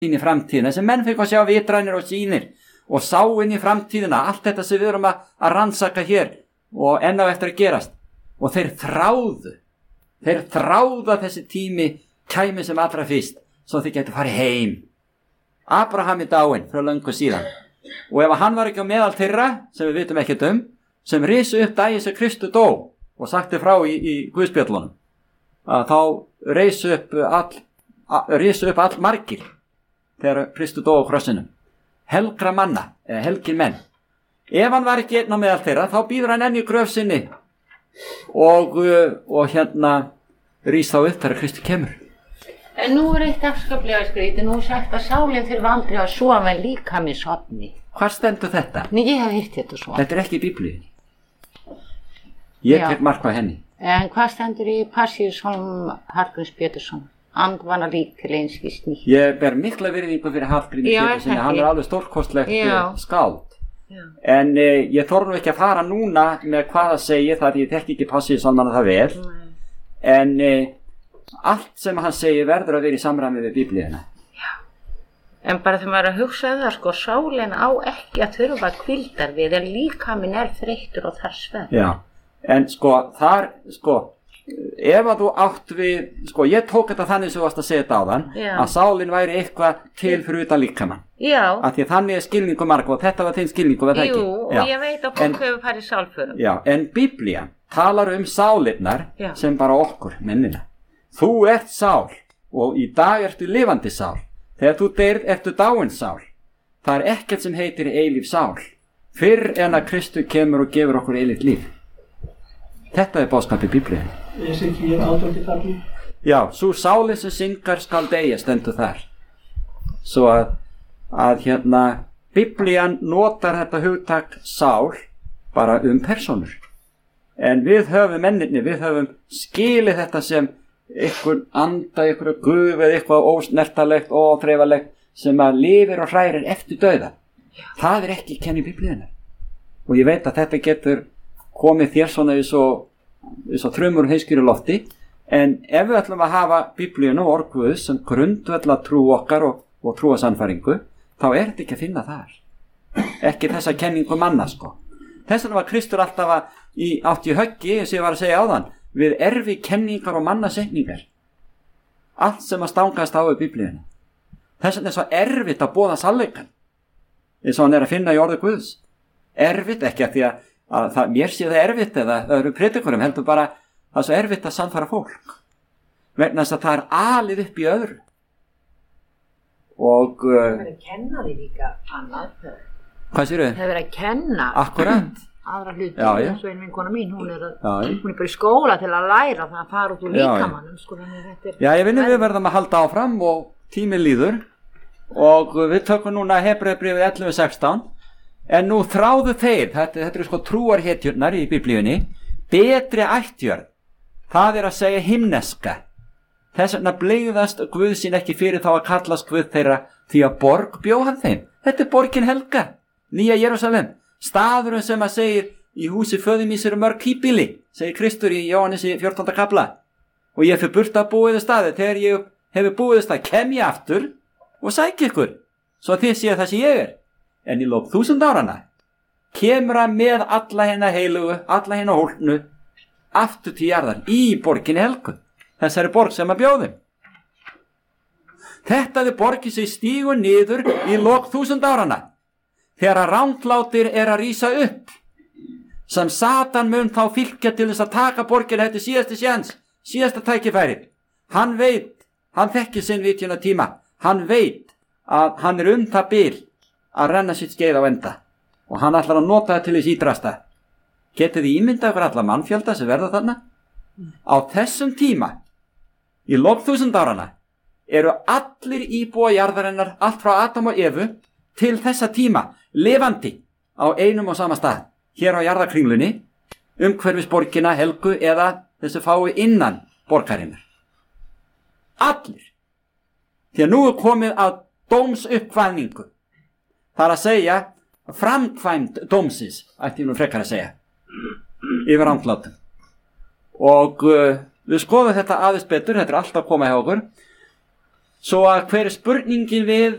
inn í framtíðina, þessi menn fengu að sjá vitrænir og sýnir og sá inn í framtíðina allt þetta sem við erum að rannsaka hér og enn á eftir að gerast, og þeir þráðu að þessi tími kæmi sem allra fyrst, svo þeir getur farið heim. Abraham er dáinn frá löngu síðan, og ef hann var ekki á meðal þeirra, sem við vitum ekkert sem risu upp daginn sem Kristur dó og sagti frá í Guðspjöllunum, að þá risu upp all margir þegar Kristur dó á krossinum, helgra manna eða helgir menn. Ef hann var ekki einn á meðal þeirra, þá býður hann enn í gröf sinni og rís þá upp þegar Kristur kemur. En nú eitt afskaplega skrítið, nú sagt að sálinn þurfi aldrei að sofa en líkaminn sofni. Hvar stendur þetta? Nei, ég hef heyrt þetta svo. Þetta ekki í Biblíunni. Ég tek mark á henni. En hvað stendur í Passíusálm Hallgríms Pétursson? Andvana lík til einskis nýtt. Ég ber mikla virðingu fyrir Hallgrími Pétursson, hann alveg stórkostlegt skáld. Já. En ég þorði nú ekki að fara núna með hvað það segir, það ég þekki ekki Passíusálmana það vel. En allt sem hann segir verður að vera í samræmi við Biblíuna. Já. En bara þegar maður að hugsa það, sálin á ekki að þurfa hvíldar við, en líkaminn þreyttur og þar svefn. Já. En ef að þú átt við, ég tók þetta þannig sem þú varst að segja þetta áðan, að sálin væri eitthvað til fyrir utan líkamann. Já. Af því að þannig skilningu marga, og þetta var þinn skilningu, var það ekki? Jú, og ég veit að fólk hefur farið sálförum. Já, en Biblían talar sálinnar sem bara okkur, mennina. Þú ert sál, og í dag ertu lifandi sál. Þegar þú deyrð, ertu dáin sál. Það ekkert sem heitir eilíf sál, fyrr en að Kristur kemur og gefur okkur eilíft líf. Þetta boðskapið Biblíunni. Esekiel 18:4. Já, sú sálin sem syngar skal deyja, stendur þar. Svo að Biblían notar þetta hugtak sál bara persónur. En við höfum skilið þetta sem einhver anda, einhver guð eða eitthvað ósnertalegt og óþreifalegt sem að lifir og hrærir eftir dauða. Það ekki kenni Biblíunni. Og ég veit að þetta getur komið þér svona í svo þrumur og heiskýru lofti, en ef við ætlum að hafa Biblíuna og orð Guðs sem grundvöll að trú okkar og trúa sannfæringu, þá þetta ekki að finna þar. Ekki þessa kenningu manna, Þess vegna var Kristur alltaf átt í höggi, eins og ég var að segja áðan, við erfi kenningar og mannasetningar. Allt sem að stangast á við Biblíuna. Þess vegna svo erfitt að boða sannleikann, eins og hann að finna í orði Guðs. Erfitt, ekki að því að mér sé það erfitt eða öðrum predikurum, heldur bara að svo erfitt að sannfæra fólk vegna þess að það alið upp í öðru. Og það verður að kenna því líka annað. Hvað séru? Það verður að kenna akkurat aðra hluti. Eins og ein vinkona mín, hún er bara í skóla til að læra það að fara út úr líkamannum. Já, ég við verðum að halda áfram og tíminn líður, og við tökum núna Hebreubréfið 11:16. En nú þráðu þeir, þetta eru trúarhetjurnar í Biblíunni, betri ættjörð, það að segja himneska. Þess vegna blygðast Guð sín ekki fyrir þá að kallast Guð þeirra, því að borg bjó hann þeim. Þetta borgin helga, Nýja Jerúsalem, staðurinn sem að segir í húsi föður míns eru mörg híbýli, segir Kristur í Jóhannesi 14. kafla. Og ég fyrir burt að búið staði, þegar ég hefur búið stað, kem ég aftur og sæki ykkur, svo þið séu það sem ég En í lok 1000 áranna kemur hann með alla hérna heilugu, alla hérna hólnu, aftur til jarðar í borginni helgu, þessari borg sem að bjóðum. Þetta borgin sem stígur niður í lok 1000 áranna, þegar að ranglátir að rísa upp, sem Satan mun þá fylgja til þess að taka borgin. Þetta síðasti sjans, síðasta tækifæri. Hann veit, hann þekkir sinn vitjuna tíma, hann veit að hann það bil að renna sitt skeið á enda, og hann ætlar að nota það til þess ídrasta. Getið þið ímyndað ykkur alla mannfjölda sem verða þarna? Á þessum tíma, í lok 1000 áranna, eru allir íbúa jarðarinnar, allt frá Adam og Evu, til þessa tíma, lifandi á einum og sama stað, hér á jarðarkringlunni, umhverfis borgina helgu eða þessu fái innan borgarinnar. Allir. Því að nú komið að dómsuppkvæðningu. Það að segja framkvæmd dómsins, ætti ég nú frekar að segja, yfir ranglátum. Og við skoðum þetta aðeins betur, þetta alltaf að koma hjá okkur. Svo að hver spurningin við